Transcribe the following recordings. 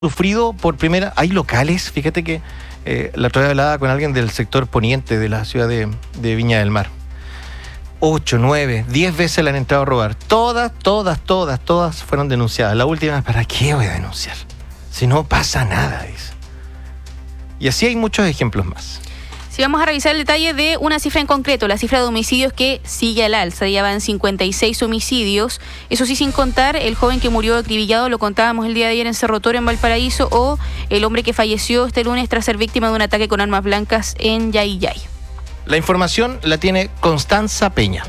sufrido por primera. Hay locales, fíjate que la otra vez hablaba con alguien del sector poniente de la ciudad de Viña del Mar. 8, 9, 10 veces le han entrado a robar. Todas fueron denunciadas. La última, ¿para qué voy a denunciar? Si no pasa nada, dice. Y así hay muchos ejemplos más. Si vamos a revisar el detalle de una cifra en concreto, la cifra de homicidios que sigue al alza, ya van 56 homicidios, eso sí sin contar el joven que murió acribillado, lo contábamos el día de ayer en Cerro Toro, en Valparaíso, o el hombre que falleció este lunes tras ser víctima de un ataque con armas blancas en Yayay. La información la tiene Constanza Peña.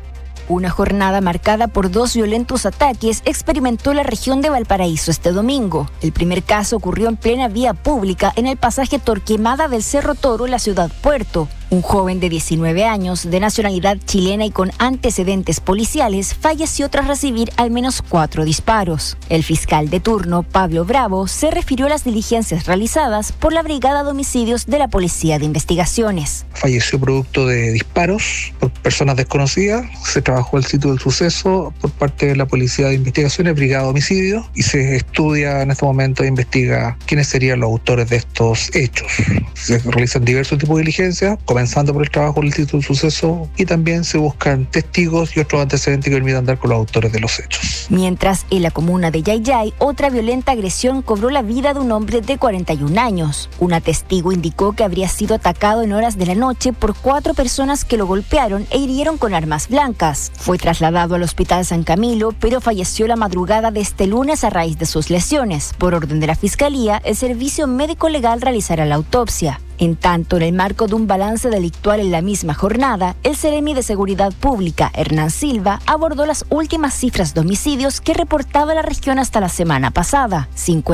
Una jornada marcada por 2 violentos ataques experimentó la región de Valparaíso este domingo. El primer caso ocurrió en plena vía pública en el pasaje Torquemada del Cerro Toro, en la ciudad Puerto. Un joven de 19 años, de nacionalidad chilena y con antecedentes policiales, falleció tras recibir al menos 4 disparos. El fiscal de turno, Pablo Bravo, se refirió a las diligencias realizadas por la Brigada de Homicidios de la Policía de Investigaciones. Falleció producto de disparos por personas desconocidas. Se trabajó el sitio del suceso por parte de la Policía de Investigaciones, Brigada de Homicidios, y se estudia en este momento e investiga quiénes serían los autores de estos hechos. Se realizan diversos tipos de diligencias, comenzando por el trabajo del sitio del suceso, y también se buscan testigos y otros antecedentes que permitan dar con los autores de los hechos. Mientras, en la comuna de Yayay, otra violenta agresión cobró la vida de un hombre de 41 años. Una testigo indicó que habría sido atacado en horas de la noche por 4 personas que lo golpearon e hirieron con armas blancas. Fue trasladado al Hospital San Camilo, pero falleció la madrugada de este lunes a raíz de sus lesiones. Por orden de la Fiscalía, el Servicio Médico Legal realizará la autopsia. En tanto, en el marco de un balance delictual en la misma jornada, el Seremi de Seguridad Pública, Hernán Silva, abordó las últimas cifras de homicidios que reportaba la región hasta la semana pasada.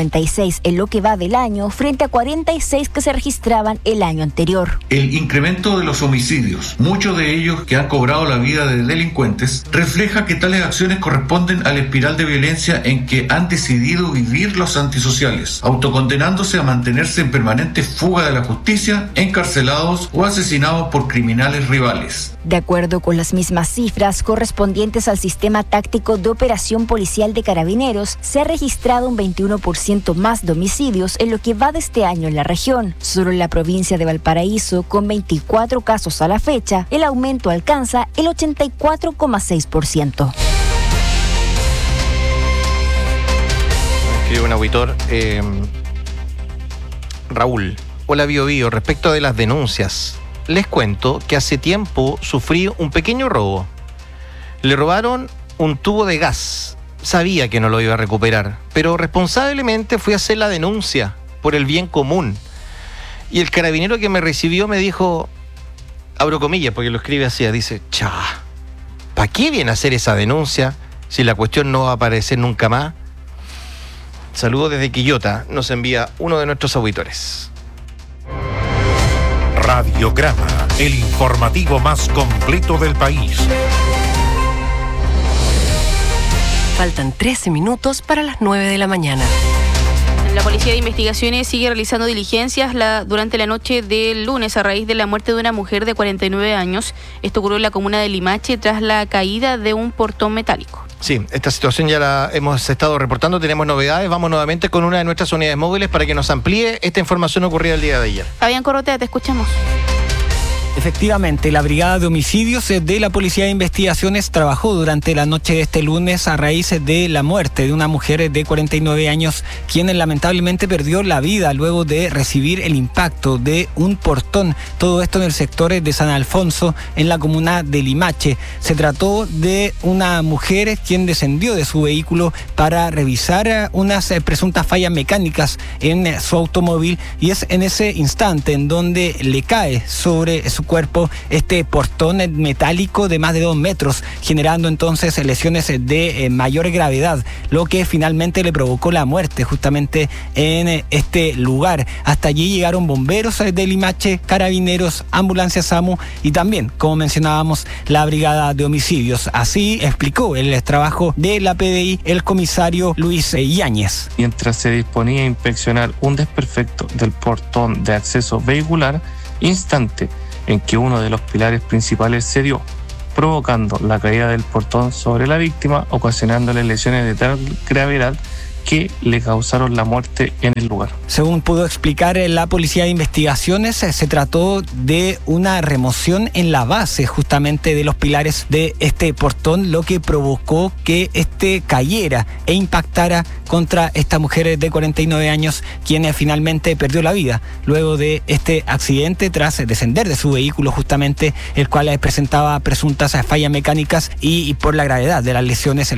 56 en lo que va del año, frente a 46 que se registraban el año anterior. El incremento de los homicidios, muchos de ellos que han cobrado la vida de delincuentes, refleja que tales acciones corresponden a la espiral de violencia en que han decidido vivir los antisociales, autocondenándose a mantenerse en permanente fuga de la justicia, encarcelados o asesinados por criminales rivales. De acuerdo con las mismas cifras correspondientes al sistema táctico de operación policial de Carabineros, se ha registrado un 21% más de homicidios en lo que va de este año en la región. Solo en la provincia de Valparaíso, con 24 casos a la fecha, el aumento alcanza el 84,6%. Escribe un auditor, Raúl. Hola Bio Bio, respecto de las denuncias, les cuento que hace tiempo sufrí un pequeño robo. Le robaron un tubo de gas. Sabía que no lo iba a recuperar, pero responsablemente fui a hacer la denuncia por el bien común. Y el carabinero que me recibió me dijo, abro comillas porque lo escribe así, dice, ¿para qué viene a hacer esa denuncia si la cuestión no va a aparecer nunca más? Saludos desde Quillota, nos envía uno de nuestros auditores. Radiograma, el informativo más completo del país. Faltan 13 minutos para las 9 de la mañana. La Policía de Investigaciones sigue realizando diligencias durante la noche del lunes a raíz de la muerte de una mujer de 49 años. Esto ocurrió en la comuna de Limache tras la caída de un portón metálico. Sí, esta situación ya la hemos estado reportando, tenemos novedades. Vamos nuevamente con una de nuestras unidades móviles para que nos amplíe esta información ocurrida el día de ayer. Fabián Corrotea, te escuchamos. Efectivamente, la Brigada de Homicidios de la Policía de Investigaciones trabajó durante la noche de este lunes a raíz de la muerte de una mujer de 49 años, quien lamentablemente perdió la vida luego de recibir el impacto de un portón. Todo esto en el sector de San Alfonso, en la comuna de Limache. Se trató de una mujer quien descendió de su vehículo para revisar unas presuntas fallas mecánicas en su automóvil, y es en ese instante en donde le cae sobre su cuerpo este portón metálico de más de 2 metros, generando entonces lesiones de mayor gravedad, lo que finalmente le provocó la muerte justamente en este lugar. Hasta allí llegaron bomberos de Limache, carabineros, ambulancias SAMU y también, como mencionábamos, la Brigada de Homicidios. Así explicó el trabajo de la PDI el comisario Luis Yáñez. Mientras se disponía a inspeccionar un desperfecto del portón de acceso vehicular, instante en que uno de los pilares principales cedió, provocando la caída del portón sobre la víctima, ocasionándole lesiones de tal gravedad que le causaron la muerte en el lugar. Según pudo explicar la Policía de Investigaciones, se trató de una remoción en la base justamente de los pilares de este portón, lo que provocó que este cayera e impactara contra esta mujer de 49 años, quien finalmente perdió la vida luego de este accidente tras descender de su vehículo justamente, el cual presentaba presuntas fallas mecánicas y por la gravedad de las lesiones